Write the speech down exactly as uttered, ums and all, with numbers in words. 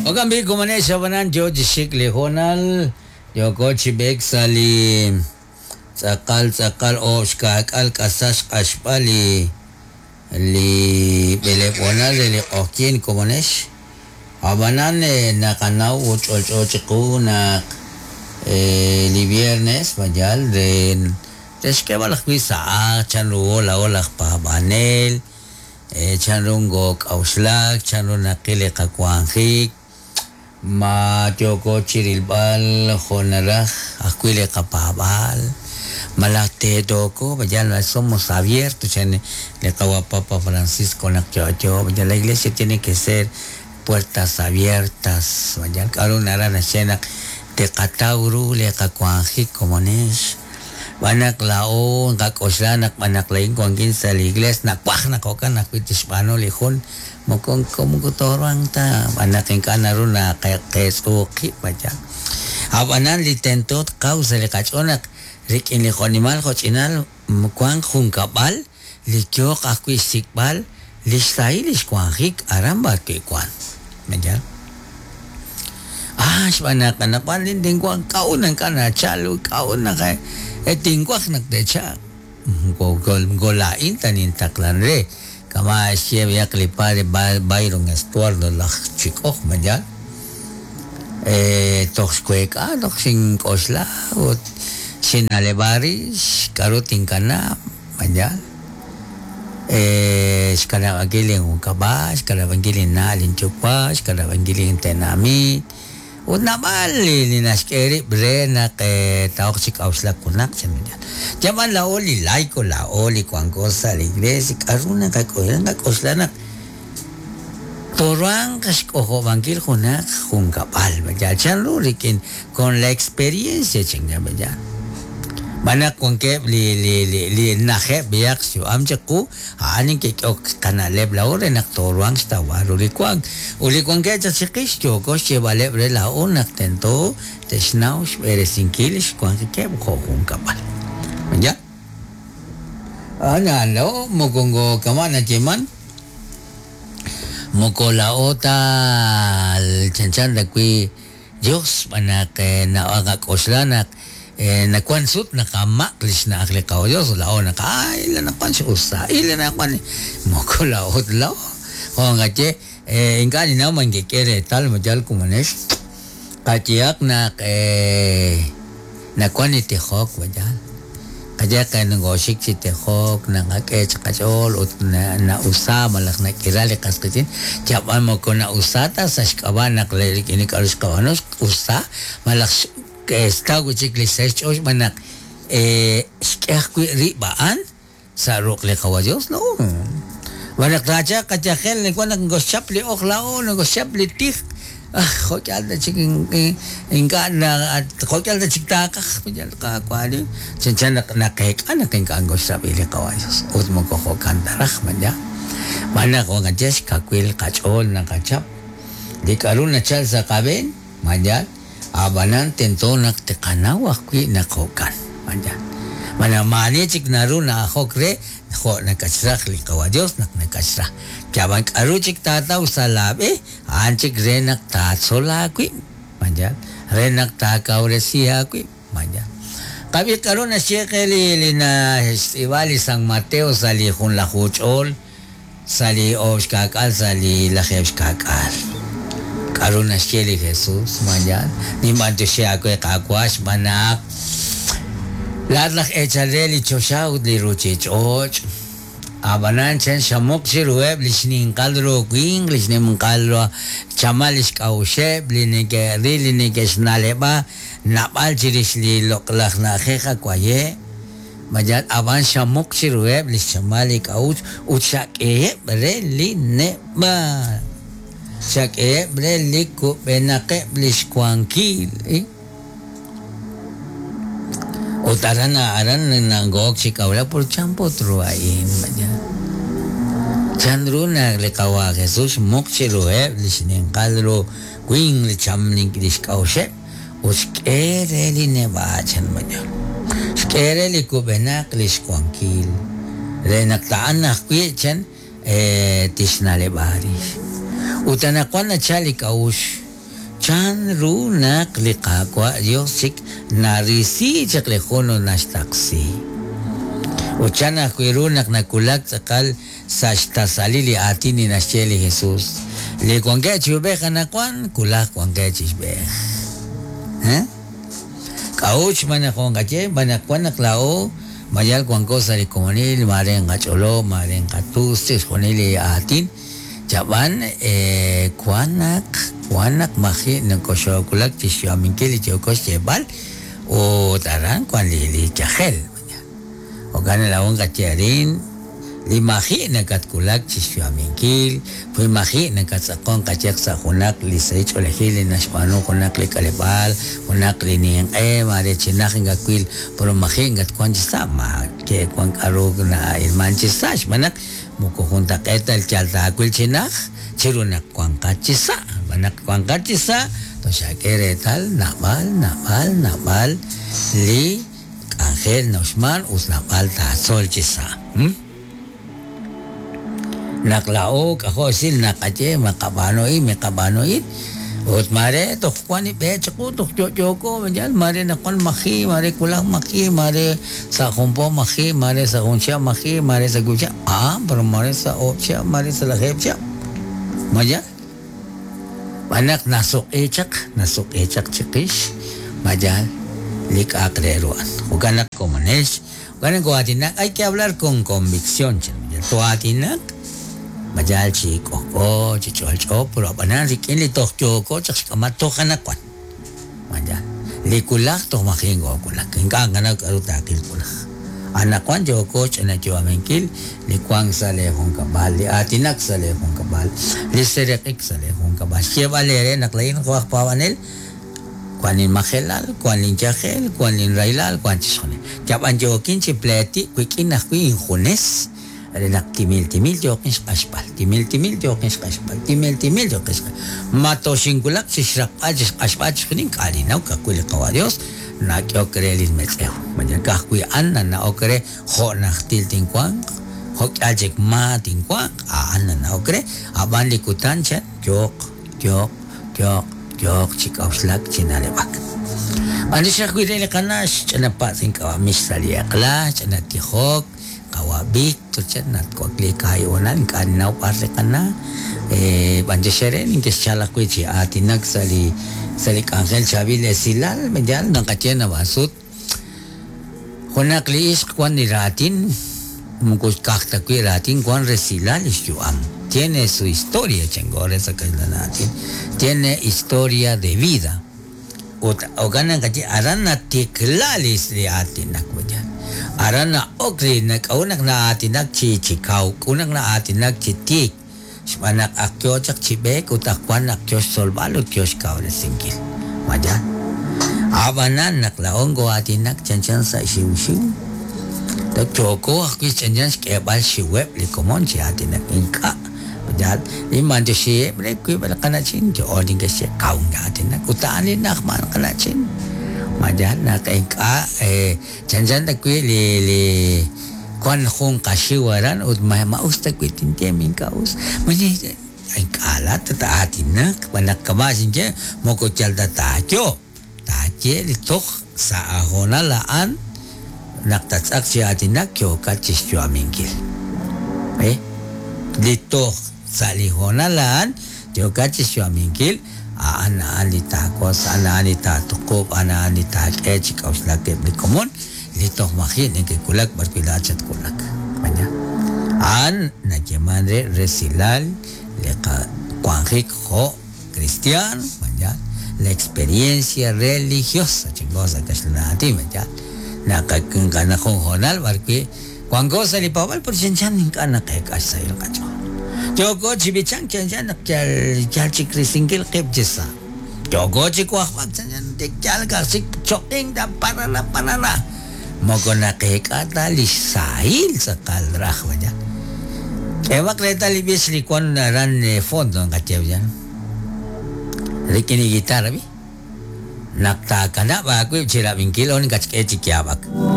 Okambi kumane shabanan George Shik Lehonal Yoko Chibek Sali Sakal Sakal Oshka Kal Kasash Ashpali Li Beleponal Li Okin Kumanesh Abanan Nakanau Uchol Chochiku Nak Li Viernes Majal Den Teshkebalak Bisa Chanru Ola Olak Pabanel Chanrungo Kauslak Chanrun Nakile Kakuanjik Ma Joko Chirilbal Honaraj Acuile Capabal Malate Doko ya no somos abiertos en le acabo a Papa Francisco Nachocho ya la iglesia tiene que ser puertas abiertas ya claro una rana cena te catauru le cacuanji como nes banak lao ngakosla banak lain kuangin sa iglesia nak wah nak okan nak hispano lihon mokong como kotorang ta banak en kanaru na keso ki baja abanan litentot causa le cachonak Rikin liko animal kochinal mukwang hungkabal likyo kakwi sikbal listai liskwangik aramba ke kwan menjar ah shbana kana palin dingkwang kaunan kana chalu kaunan kay etingkwak nagdecha gol golain tanin taklan re kama siya yak lipare bayrong estuardo lak chikok menjar eh tokskwek ah toksing kosla ot Sinalebaris, karuting kana, manjal. Eh, sekarang agiling ukabas, sekarang agiling nalin chupas, sekarang agiling tenami. Una bali ni naskeri brena ke toxic ausla kunak semanja. Jaman la oli laiko la oli kuangkosa la iglesia karuna ka koyanga koslana. Torang kaskoho bangkil kunak hungkapal manjal. Chanlu rikin con la experiencia chinga manjal. Mana kongke li li li li nahe biak siu amjaku aning ke ok kana leb la ore nak torwang sta waru li kwang uli kongke ja sikis jo ko che vale bre la onak tento tesnaus ere sinkilis kwang ke ko kung kapal ya ana lo mogongo kamana jeman mokola ota chanchan da kui Dios mana ke na aga koslanak eh nakuan sut nakamak lis na akle kao Diyos lao na ka ila na pan si usa ila na pan mo ko lao lao o nga che eh ingani na man kere tal majal kumanes kachiak na eh nakuan ite hok wajal kaya ka ngo shik si te hok na ngake chakachol ut na na usa malak na kirale kaskatin chapan mo ko na usata sa shkaban na kle kini karus kawanos usa malak que está guchikli sechos manak eh skakwi ribaan sa rok le kawajos no manak raja kachakel ne kwanak goshapli okhlao no goshapli tik ah hotel da chiking inga na hotel da chiktaka pijal ka kwali chenchana na kek ana ken kan goshapli le kawajos ut mo ko kan darah manja manak ko ngajes kakwil kachol na kachap di karun na chal sa kaben manja abanan tento nak tekanaw akwi nakokan manja mana mani chik naru na hokre ho nakasrak li kawadiyos nak nakasrak kaban karu chik tataw sa labi an chik re nak tatsola akwi manja re nak takaw resiha akwi manja kabi karu na siya kali na festivali San Mateo sali hun la huchol sali oshkakal sali lahebs kakal Karuna siya Jesus manyan ni manto siya ako kakwas manak latlak echareli choshaud li ruchichoch abanan chen shamok si rueb lisning kalro queen lisning kalro chamalis kausheb linike linike snaleba napal chiris li loklak na kheja kwaye majan aban shamok si rueb lis chamali kauch utsak e reli neba Sak e bre liku benake blis kwankil eh Utarana aran nanggok si kaula por champo truain maja Chandruna le kawa Jesus mokchi roe blis nengkalro queen le chamning blis kaushe uskere li ne bachan maja skere liku benak blis kwankil le naktaan na kwichan eh tisnale baris Utana kwana chali kaush chan runak liqaqwa Diosik narisi chak lejono nashtaksi. Uchana kuirunak nakulak sakal sashtasalili atini nasheli Jesús. Le cuanque chubeja na cuan, kulak cuanque chisbej. ¿Eh? Kauch mana cuancache, mana cuanac lao, mayal cuancosa de comunil, maren gacholo, maren gatustes, conili atin. Jaban, eh, cuanac, cuanac maji, nakosho kulak chisio minkeli chokos chebal, o taran cuan lili chajel. O gana la onga cherin. Imagina kat kulak chisio minkil, fue imagina kat sakon kachek sa kunak li seich olehili na spano kunak li kalebal, kunak li niyang eh, mare chinakin gakwil, pero imagina kat kwan chisama, ke kwan karug na ilman chisash, manak, mukukunta keta el chalta akwil chinak, chirunak kwan kachisa, manak kwan kachisa, to siya kere tal, nabal, nabal, nabal, li, Angel Nosman, us nabal ta sol chisa, hmm? Naklao ako sil nakache makabanoy makabanoy ot mare to kwani pecho ko to choko manjal mare na kon maki mare kulang maki mare sa kompo maki mare sa oncha maki mare sa gucha ah pero mare sa opcha mare sa lahepcha maya anak nasok echak nasok echak chikish majal lik akreruan uganak komanesh uganak ko atinak hay que hablar con convicción to atinak Majal chico ko chichol cho pero banan rikin li tok choko chak kamat to kanakwan majal li kulak to makingo kulak ingka ngana karuta kil kulak anakwan joko chana jo amenkil li kwang sa le hong kabal li atinak sa le hong kabal li serekik sa le hong kabal siya balere naklain ko pawanel kwanin makhelal kwanin chahel kwanin railal kwan chisone japan jokin chipleti kwikin nakwi injunes Renak timil timil jokis kaspal timil timil jokis kaspal timil timil jokis mato singulak si sirap ajis kaspal kuning kali nau kakui lekawadios na kyo krelin meteo majan kakui an na okre ho nak til tingkwang ho ajek ma tingkwang an na okre aban likutan chat jok jok jok jok chikauslak chinalebak manisha kuirele kanas chana patin kawa misalia kla chana tihok kawabik tucet nat ko kli kayonan kan nau parle kana eh banje sheren inke chala ko chi atinak sali sali Angel Chavile silal menjal nang kachena basut konak liis kwan ni ratin mungkus kakta ko ratin kwan resilal isyuam tiene su historia chengore sa natin tiene historia de vida o ganan kachi arana tiklalis li atinak menjal Arana okri nak unak na atinak chi chikau unak na atinak chi tik Sipanak akyo chak chibek utakwan akyo solbalo kyo shkaw na singil maja abanan naklaon go atinak chanchan sa shiw-shiw tak choko akwi chanchan skebal shiweb li komon si atinak inka maja liman to siye brekwi bala kanachin jo oding kasi kaung na atinak utaan nakman kanachin Majan na kainka eh janjan ta kwi li li kwan khong kashiwaran ut ma maus ta kwi tinte min kaus mani ai kala ta ta atinak panak kamasin je moko chalta ta kyo ta ke li tok sa ahona laan nak ta sak si atinak kyo ka chisyo amingil eh li tok sa li hona laan kyo ka chisyo amingil ana alita kos ana alita tukop ana alita kech kaus lake blikomon lito mahin ke kulak berpilachat kulak banyak an na jemandre resilal leka kuanjik ho cristian banyak la experiencia religiosa chingosa kasnati banyak na kakun kana honal barki kuangosa li pawal por chenchan kana kay kasay kacho Jogo cibican jangan nak jal jal cikri singgil kep jesa. Jogo cikwa wak jangan dik jal kasih choking dan parana parana. Mogo nak kata lisail sekal rah wajah. Ewak kereta lebih selikuan ran fondo kacau jan. Rikini gitar abi. Nak tak kena baku cira bingkil on kacik cik abak.